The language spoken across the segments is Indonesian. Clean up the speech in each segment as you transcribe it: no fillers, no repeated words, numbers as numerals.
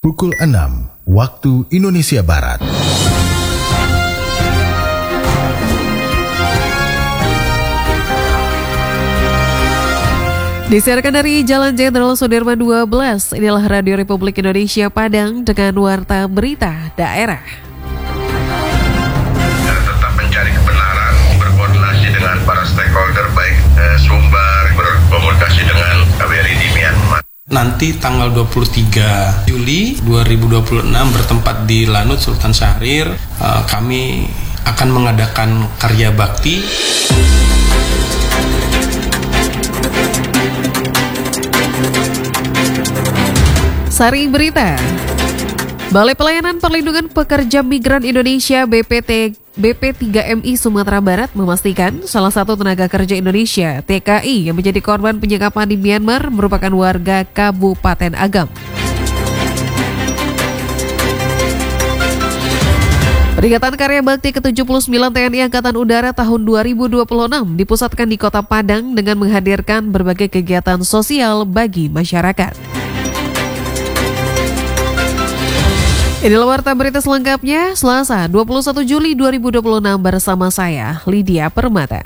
pukul 6 waktu Indonesia Barat. Disiarkan dari Jalan Jenderal Sudirman 12, inilah Radio Republik Indonesia Padang dengan Warta Berita Daerah. Tetap mencari kebenaran, berkoordinasi dengan para stakeholder baik sumber, berkomunikasi dengan KBRI di Myanmar. Nanti tanggal 23 Juli 2026 bertempat di Lanut Sultan Syahrir, kami akan mengadakan karya bakti. Sari Berita. Balai Pelayanan Perlindungan Pekerja Migran Indonesia BP3MI Sumatera Barat memastikan salah satu tenaga kerja Indonesia TKI yang menjadi korban penyekapan di Myanmar merupakan warga Kabupaten Agam. Peringatan Karya Bakti ke-79 TNI Angkatan Udara tahun 2026 dipusatkan di Kota Padang dengan menghadirkan berbagai kegiatan sosial bagi masyarakat. Inilah Warta Berita selengkapnya, Selasa 21 Juli 2026 bersama saya, Lydia Permata.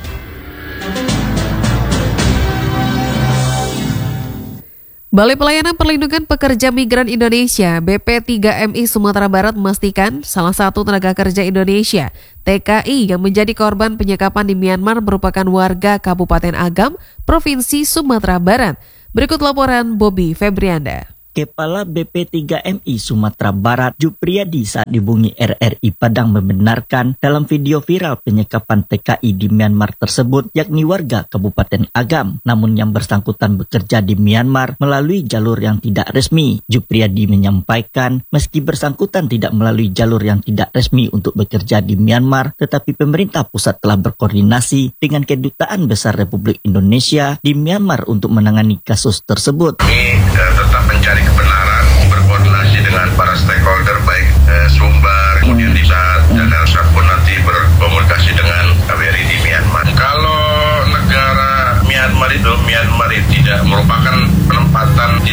Balai Pelayanan Perlindungan Pekerja Migran Indonesia BP3MI Sumatera Barat memastikan salah satu tenaga kerja Indonesia TKI yang menjadi korban penyekapan di Myanmar merupakan warga Kabupaten Agam, Provinsi Sumatera Barat. Berikut laporan Bobby Febrianda. Kepala BP3MI Sumatera Barat, Jupriyadi, saat dihubungi RRI Padang membenarkan dalam video viral penyekapan TKI di Myanmar tersebut, yakni warga Kabupaten Agam, namun yang bersangkutan bekerja di Myanmar melalui jalur yang tidak resmi. Jupriyadi menyampaikan, meski bersangkutan tidak melalui jalur yang tidak resmi untuk bekerja di Myanmar, tetapi pemerintah pusat telah berkoordinasi dengan Kedutaan Besar Republik Indonesia di Myanmar untuk menangani kasus tersebut. Kami tetap mencari kebenaran, berkoordinasi dengan para stakeholder baik sumber, kemudian di saat dan Elsa pun nanti berkomunikasi dengan KBRI di Myanmar. Kalau negara Myanmar itu tidak merupakan penempatan,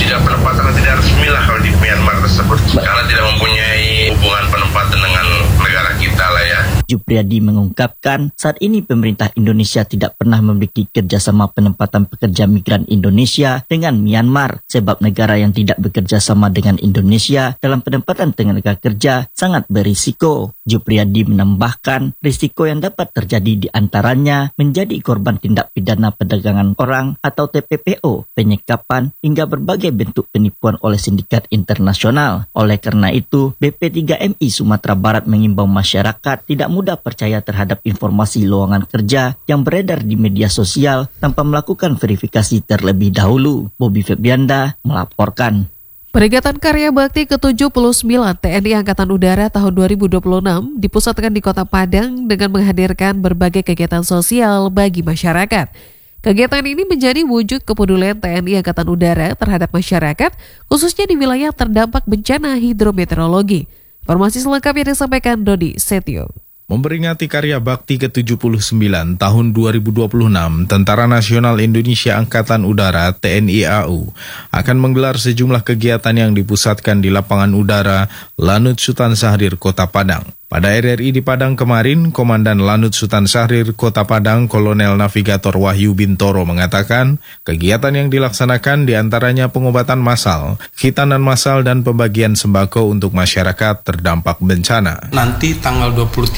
tidak resmi lah kalau di Myanmar tersebut, karena tidak mempunyai hubungan penempatan dengan negara kita lah ya. Jupriyadi mengungkapkan saat ini pemerintah Indonesia tidak pernah memiliki kerjasama penempatan pekerja migran Indonesia dengan Myanmar, sebab negara yang tidak bekerja sama dengan Indonesia dalam penempatan tenaga kerja sangat berisiko. Jupriyadi menambahkan risiko yang dapat terjadi di antaranya menjadi korban tindak pidana perdagangan orang atau TPPO, penyekapan hingga berbagai bentuk penipuan oleh sindikat internasional. Oleh karena itu, BP3MI Sumatera Barat mengimbau masyarakat tidak mudah percaya terhadap informasi lowongan kerja yang beredar di media sosial tanpa melakukan verifikasi terlebih dahulu. Bobby Febrianda melaporkan. Peringatan Karya Bakti ke-79 TNI Angkatan Udara tahun 2026 dipusatkan di Kota Padang dengan menghadirkan berbagai kegiatan sosial bagi masyarakat. Kegiatan ini menjadi wujud kepedulian TNI Angkatan Udara terhadap masyarakat, khususnya di wilayah terdampak bencana hidrometeorologi. Informasi selengkapnya disampaikan Dodi Setio. Memperingati Karya Bakti ke-79 tahun 2026, Tentara Nasional Indonesia Angkatan Udara TNI AU akan menggelar sejumlah kegiatan yang dipusatkan di lapangan udara Lanut Sultan Syahrir, Kota Padang. Pada RRI di Padang kemarin, Komandan Lanut Sultan Syahrir Kota Padang Kolonel Navigator Wahyu Bintoro mengatakan, kegiatan yang dilaksanakan diantaranya pengobatan massal, khitanan massal dan pembagian sembako untuk masyarakat terdampak bencana. Nanti tanggal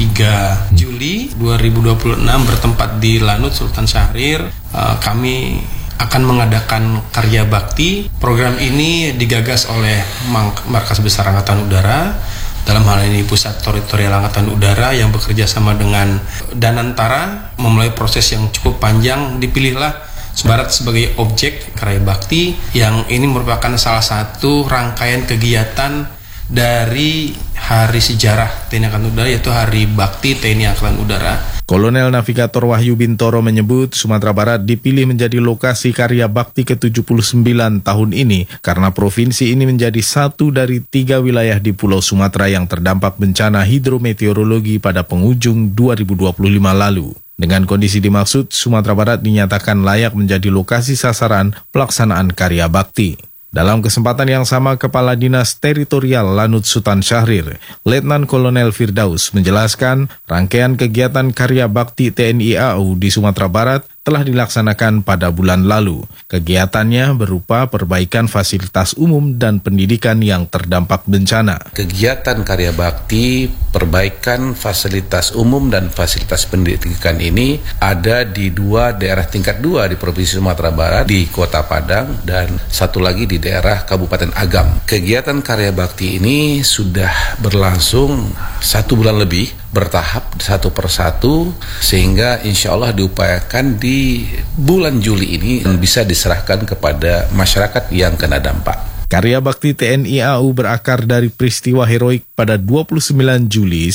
23 Juli 2026 bertempat di Lanut Sultan Syahrir, kami akan mengadakan karya bakti. Program ini digagas oleh Markas Besar Angkatan Udara, dalam hal ini Pusat Teritorial Angkatan Udara yang bekerja sama dengan Danantara, memulai proses yang cukup panjang. Dipilihlah Barat sebagai objek karya bakti, yang ini merupakan salah satu rangkaian kegiatan dari Hari Sejarah TNI Angkatan Udara, yaitu Hari Bakti TNI Angkatan Udara. Kolonel Navigator Wahyu Bintoro menyebut Sumatera Barat dipilih menjadi lokasi Karya Bakti ke-79 tahun ini karena provinsi ini menjadi satu dari 3 wilayah di Pulau Sumatera yang terdampak bencana hidrometeorologi pada penghujung 2025 lalu. Dengan kondisi dimaksud, Sumatera Barat dinyatakan layak menjadi lokasi sasaran pelaksanaan Karya Bakti. Dalam kesempatan yang sama, Kepala Dinas Teritorial Lanut Sultan Syahrir, Letnan Kolonel Firdaus, menjelaskan rangkaian kegiatan karya bakti TNI AU di Sumatera Barat telah dilaksanakan pada bulan lalu. Kegiatannya berupa perbaikan fasilitas umum dan pendidikan yang terdampak bencana. Kegiatan karya bakti, perbaikan fasilitas umum dan fasilitas pendidikan ini ada di 2 daerah tingkat 2 di Provinsi Sumatera Barat, di Kota Padang dan satu lagi di daerah Kabupaten Agam. Kegiatan karya bakti ini sudah berlangsung 1 bulan lebih, bertahap satu persatu, sehingga insya Allah diupayakan di bulan Juli ini bisa diserahkan kepada masyarakat yang kena dampak. Karya bakti TNI AU berakar dari peristiwa heroik pada 29 Juli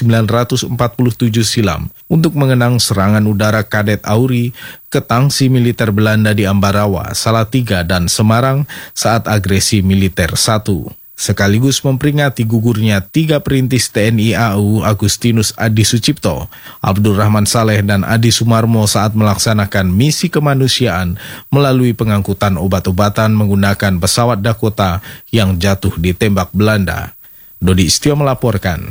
1947 silam untuk mengenang serangan udara Kadet Auri ke tangsi militer Belanda di Ambarawa, Salatiga, dan Semarang saat agresi militer 1. Sekaligus memperingati gugurnya 3 perintis TNI AU, Agustinus Adi Sucipto, Abdul Rahman Saleh, dan Adi Sumarmo saat melaksanakan misi kemanusiaan melalui pengangkutan obat-obatan menggunakan pesawat Dakota yang jatuh ditembak Belanda. Dodi Istio melaporkan.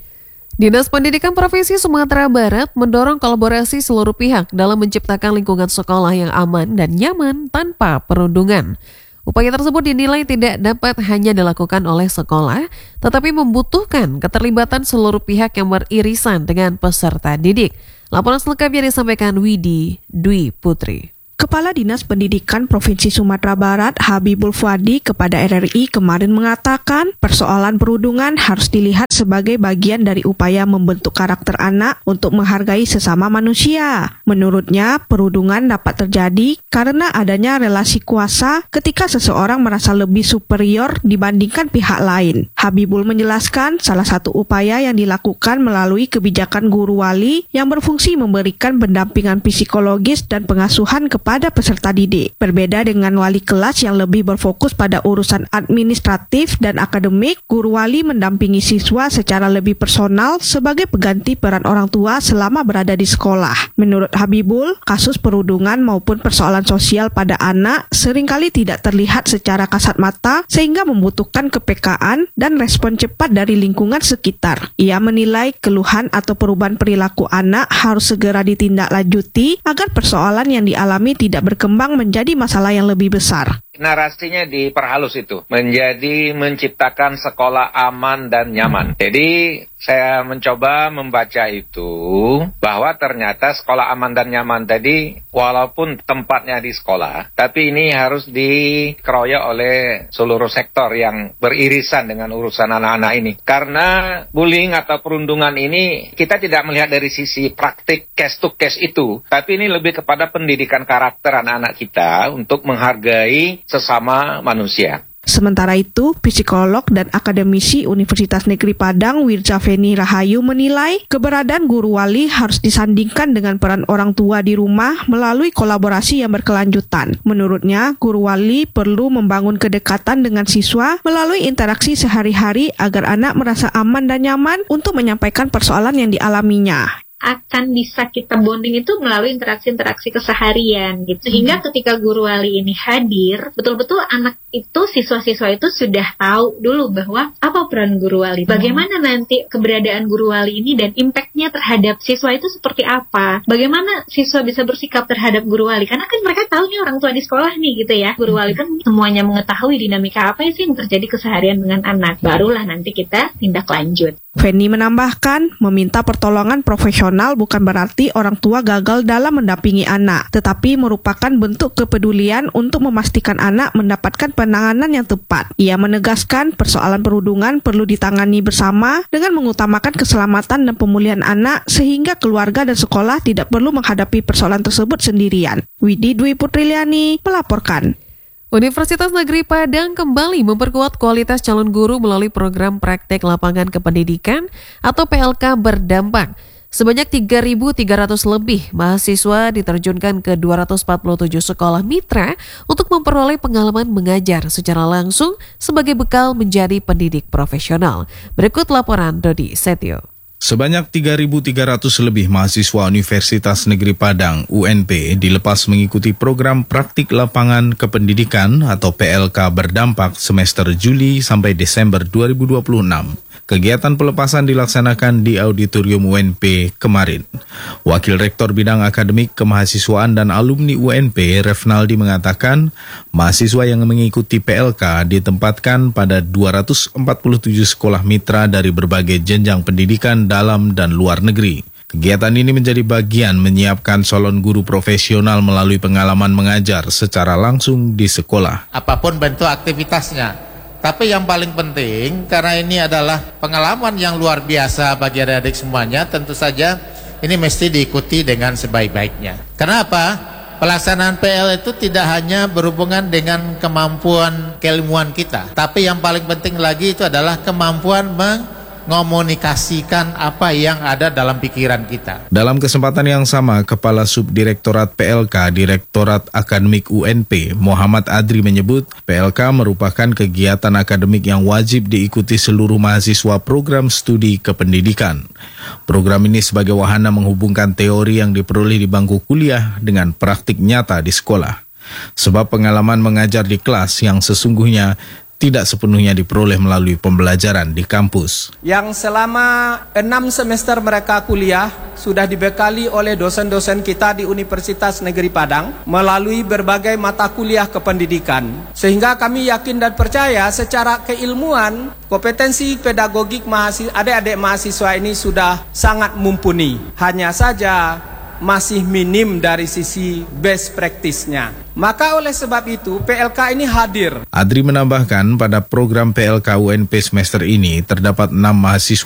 Dinas Pendidikan Provinsi Sumatera Barat mendorong kolaborasi seluruh pihak dalam menciptakan lingkungan sekolah yang aman dan nyaman tanpa perundungan. Upaya tersebut dinilai tidak dapat hanya dilakukan oleh sekolah, tetapi membutuhkan keterlibatan seluruh pihak yang beririsan dengan peserta didik. Laporan selengkapnya disampaikan Widi Dwi Putri. Kepala Dinas Pendidikan Provinsi Sumatera Barat Habibul Fuadi kepada RRI kemarin mengatakan persoalan perundungan harus dilihat sebagai bagian dari upaya membentuk karakter anak untuk menghargai sesama manusia. Menurutnya, perundungan dapat terjadi karena adanya relasi kuasa ketika seseorang merasa lebih superior dibandingkan pihak lain. Habibul menjelaskan salah satu upaya yang dilakukan melalui kebijakan guru wali yang berfungsi memberikan pendampingan psikologis dan pengasuhan kepada peserta didik. Berbeda dengan wali kelas yang lebih berfokus pada urusan administratif dan akademik, guru wali mendampingi siswa secara lebih personal sebagai pengganti peran orang tua selama berada di sekolah. Menurut Habibul, kasus perundungan maupun persoalan sosial pada anak seringkali tidak terlihat secara kasat mata sehingga membutuhkan kepekaan dan respon cepat dari lingkungan sekitar. Ia menilai keluhan atau perubahan perilaku anak harus segera ditindaklanjuti agar persoalan yang dialami tidak berkembang menjadi masalah yang lebih besar. Narasinya diperhalus itu, menjadi menciptakan sekolah aman dan nyaman. Jadi saya mencoba membaca itu, bahwa ternyata sekolah aman dan nyaman tadi, walaupun tempatnya di sekolah, tapi ini harus dikeroyok oleh seluruh sektor yang beririsan dengan urusan anak-anak ini. Karena bullying atau perundungan ini, kita tidak melihat dari sisi praktik case to case itu, tapi ini lebih kepada pendidikan karakter anak-anak kita untuk menghargai sesama manusia. Sementara itu, psikolog dan akademisi Universitas Negeri Padang Wirja Feni Rahayu menilai keberadaan guru wali harus disandingkan dengan peran orang tua di rumah melalui kolaborasi yang berkelanjutan. Menurutnya, guru wali perlu membangun kedekatan dengan siswa melalui interaksi sehari-hari agar anak merasa aman dan nyaman untuk menyampaikan persoalan yang dialaminya. Akan bisa kita bonding itu melalui interaksi-interaksi keseharian gitu. Sehingga ketika guru wali ini hadir, betul-betul anak itu, siswa-siswa itu sudah tahu dulu bahwa apa peran guru wali, bagaimana nanti keberadaan guru wali ini dan impact-nya terhadap siswa itu seperti apa, bagaimana siswa bisa bersikap terhadap guru wali, karena kan mereka tahu nih orang tua di sekolah nih gitu ya. Guru wali kan semuanya mengetahui dinamika apa sih yang terjadi keseharian dengan anak, barulah nanti kita tindak lanjut. Feni menambahkan, meminta pertolongan profesional bukan berarti orang tua gagal dalam mendampingi anak, tetapi merupakan bentuk kepedulian untuk memastikan anak mendapatkan penanganan yang tepat. Ia menegaskan persoalan perundungan perlu ditangani bersama dengan mengutamakan keselamatan dan pemulihan anak sehingga keluarga dan sekolah tidak perlu menghadapi persoalan tersebut sendirian. Widi Dwi Putriliani melaporkan. Universitas Negeri Padang kembali memperkuat kualitas calon guru melalui program praktek lapangan kependidikan atau PLK berdampak. Sebanyak 3.300 lebih mahasiswa diterjunkan ke 247 sekolah mitra untuk memperoleh pengalaman mengajar secara langsung sebagai bekal menjadi pendidik profesional. Berikut laporan Dodi Setio. Sebanyak 3.300 lebih mahasiswa Universitas Negeri Padang (UNP) dilepas mengikuti program Praktik Lapangan Kependidikan atau PLK berdampak semester Juli sampai Desember 2026. Kegiatan pelepasan dilaksanakan di auditorium UNP kemarin. Wakil Rektor Bidang Akademik Kemahasiswaan dan Alumni UNP, Refnaldi, mengatakan mahasiswa yang mengikuti PLK ditempatkan pada 247 sekolah mitra dari berbagai jenjang pendidikan dalam dan luar negeri. Kegiatan ini menjadi bagian menyiapkan calon guru profesional melalui pengalaman mengajar secara langsung di sekolah. Apapun bentuk aktivitasnya. Tapi yang paling penting, karena ini adalah pengalaman yang luar biasa bagi adik-adik semuanya, tentu saja ini mesti diikuti dengan sebaik-baiknya. Kenapa? Pelaksanaan PL itu tidak hanya berhubungan dengan kemampuan keilmuan kita, tapi yang paling penting lagi itu adalah kemampuan mengomunikasikan apa yang ada dalam pikiran kita. Dalam kesempatan yang sama, Kepala Subdirektorat PLK Direktorat Akademik UNP, Muhammad Adri, menyebut PLK merupakan kegiatan akademik yang wajib diikuti seluruh mahasiswa program studi kependidikan. Program ini sebagai wahana menghubungkan teori yang diperoleh di bangku kuliah dengan praktik nyata di sekolah. Sebab pengalaman mengajar di kelas yang sesungguhnya tidak sepenuhnya diperoleh melalui pembelajaran di kampus. Yang selama 6 semester mereka kuliah sudah dibekali oleh dosen-dosen kita di Universitas Negeri Padang melalui berbagai mata kuliah kependidikan. Sehingga kami yakin dan percaya secara keilmuan, kompetensi pedagogik adik-adik mahasiswa ini sudah sangat mumpuni. Hanya saja masih minim dari sisi best practice-nya. Maka oleh sebab itu PLK ini hadir. Adri menambahkan pada program PLK UNP semester ini terdapat 6 mahasiswa